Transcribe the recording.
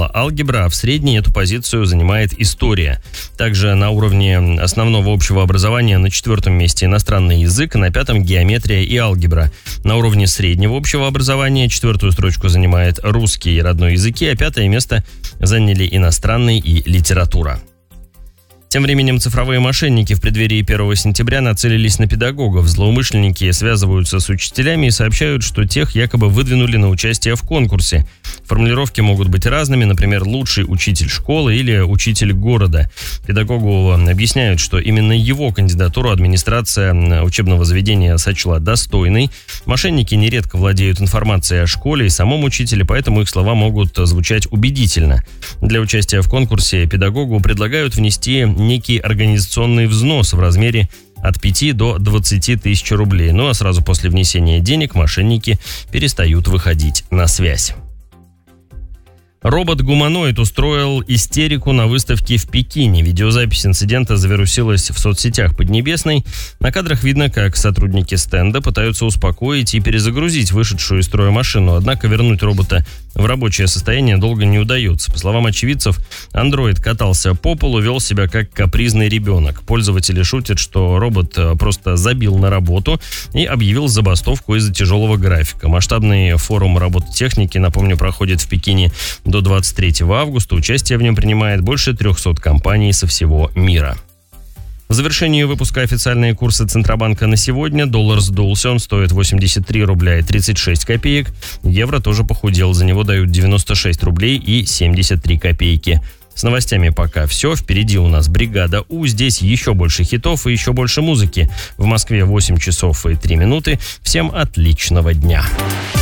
занимала алгебра, а в средней эту позицию занимает история. Также на уровне основного общего образования на 4-м месте иностранный язык, на 5-м геометрия и алгебра. На уровне среднего общего образования 4-ю строчку занимает русский и родной языки, а 5-е место заняли иностранный и литература. Тем временем цифровые мошенники в преддверии 1 сентября нацелились на педагогов. Злоумышленники связываются с учителями и сообщают, что тех якобы выдвинули на участие в конкурсе. Формулировки могут быть разными, например, «лучший учитель школы» или «учитель города». Педагогу объясняют, что именно его кандидатуру администрация учебного заведения сочла достойной. Мошенники нередко владеют информацией о школе и самом учителе, поэтому их слова могут звучать убедительно. Для участия в конкурсе педагогу предлагают внести некий организационный взнос в размере от 5 до 20 тысяч рублей. Ну а сразу после внесения денег мошенники перестают выходить на связь. Робот-гуманоид устроил истерику на выставке в Пекине. Видеозапись инцидента завирусилась в соцсетях Поднебесной. На кадрах видно, как сотрудники стенда пытаются успокоить и перезагрузить вышедшую из строя машину. Однако вернуть робота в рабочее состояние долго не удается. По словам очевидцев, андроид катался по полу, вел себя как капризный ребенок. Пользователи шутят, что робот просто забил на работу и объявил забастовку из-за тяжелого графика. Масштабный форум робототехники, напомню, проходит в Пекине до 23 августа. Участие в нем принимает больше 300 компаний со всего мира. В завершении выпуска официальные курсы Центробанка на сегодня. Доллар сдулся, он стоит 83 рубля и 36 копеек. Евро тоже похудел, за него дают 96 рублей и 73 копейки. С новостями пока все. Впереди у нас «Бригада У». Здесь еще больше хитов и еще больше музыки. В Москве 8 часов и 3 минуты. Всем отличного дня.